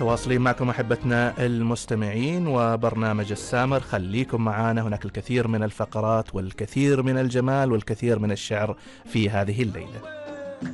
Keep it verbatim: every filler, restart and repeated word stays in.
متواصلين معكم أحبتنا المستمعين وبرنامج السامر. خليكم معانا، هناك الكثير من الفقرات والكثير من الجمال والكثير من الشعر في هذه الليلة.